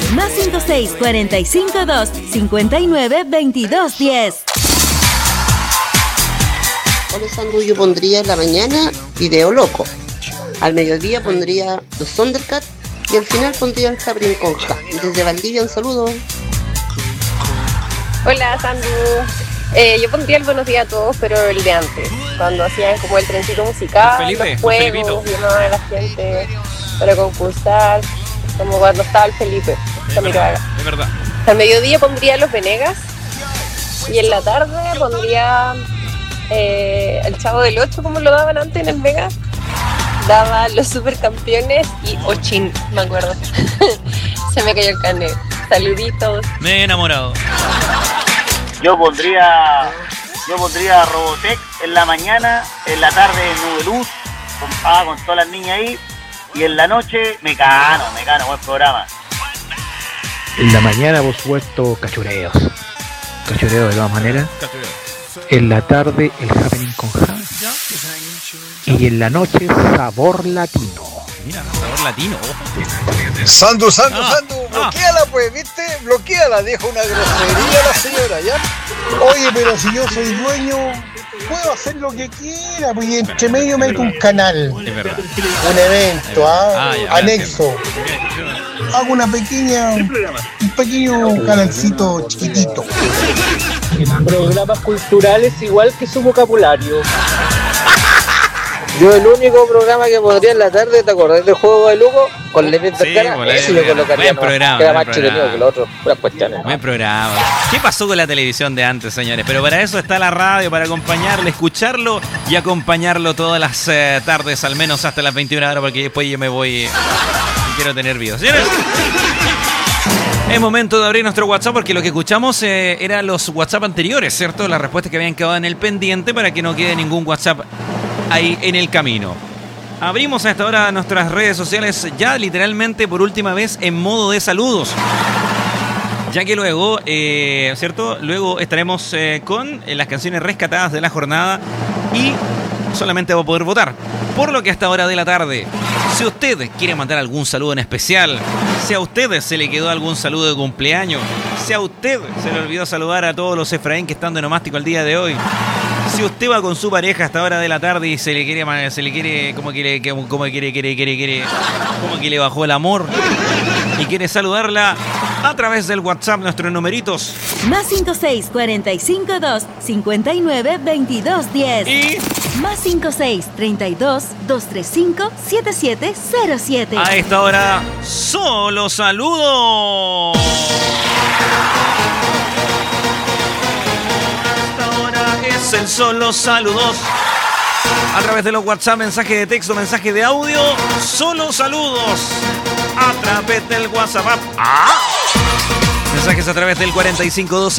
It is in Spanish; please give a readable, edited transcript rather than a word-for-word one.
Más 56452-592210. Hola Sandro, yo pondría en la mañana Video Loco. Al mediodía pondría los Thundercats y al final pondría el Happening con Ja. Desde Valdivia un saludo. Hola Sandu, yo pondría el buenos días a todos, pero el de antes, cuando hacían como el trencito musical, Felipe, los juegos, llamaban a la gente para concursar, como cuando estaba el Felipe. Es verdad. Al mediodía pondría los Venegas y en la tarde pondría el Chavo del 8, como lo daban antes en el Mega. Daba los Supercampeones y Ochin, me acuerdo. Se me cayó el carnet. Saluditos. Me he enamorado. Yo pondría Robotech en la mañana, en la tarde Nubeluz, con todas las niñas ahí, y en la noche Mecano, buen programa. En la mañana, por supuesto, cachureos de todas maneras. En la tarde, el Happening con Ja. Y en la noche, Sabor Latino. Mira, Sabor Latino. Sandu, bloqueala pues, ¿viste? Bloqueala, deja una grosería a la señora, ¿ya? Oye, pero si yo soy dueño, puedo hacer lo que quiera, pues, y entre medio meto un canal. Es verdad. Un evento, anexo. Hago un pequeño canalcito chiquitito. Programas culturales igual que su vocabulario. Yo el único programa que pondría en la tarde, ¿te acordás del juego de Lugo? Con el evento en cara, eso yo colocaría más, queda más entretenido que los otros, puras cuestiones. Buen programa. ¿Qué pasó con la televisión de antes, señores? Pero para eso está la radio, para acompañarlo, escucharlo y acompañarlo todas las tardes, al menos hasta las 21 horas, porque después yo me voy y quiero tener vida. Señores, es momento de abrir nuestro WhatsApp porque lo que escuchamos eran los WhatsApp anteriores, ¿cierto? Las respuestas que habían quedado en el pendiente para que no quede ningún WhatsApp ahí en el camino. Abrimos a esta hora nuestras redes sociales ya literalmente por última vez en modo de saludos. Ya que luego, ¿cierto? Luego estaremos con las canciones rescatadas de la jornada y solamente va a poder votar. Por lo que hasta hora de la tarde, si usted quiere mandar algún saludo en especial, si a usted se le quedó algún saludo de cumpleaños, si a usted se le olvidó saludar a todos los Efraín que están de nomástico el día de hoy, si usted va con su pareja hasta hora de la tarde y se le quiere como que le bajó el amor y quiere saludarla a través del WhatsApp, nuestros numeritos. Más 56452-592210. Y más 5632-235-7707. a esta hora, solo saludos. Es el solo saludos. A través de los WhatsApp, mensaje de texto, mensaje de audio, solo saludos. A través del WhatsApp. Mensajes a través del 4512